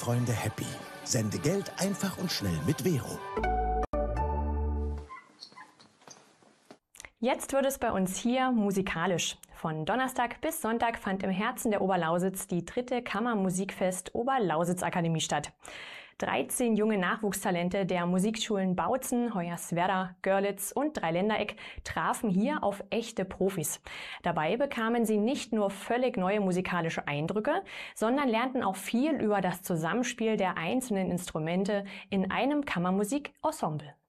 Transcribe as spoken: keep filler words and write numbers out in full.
Freunde happy. Sende Geld einfach und schnell mit Vero. Jetzt wird es bei uns hier musikalisch. Von Donnerstag bis Sonntag fand im Herzen der Oberlausitz die dritte Kammermusikfest Oberlausitz-Akademie statt. dreizehn junge Nachwuchstalente der Musikschulen Bautzen, Hoyerswerda, Görlitz und Dreiländereck trafen hier auf echte Profis. Dabei bekamen sie nicht nur völlig neue musikalische Eindrücke, sondern lernten auch viel über das Zusammenspiel der einzelnen Instrumente in einem Kammermusikensemble.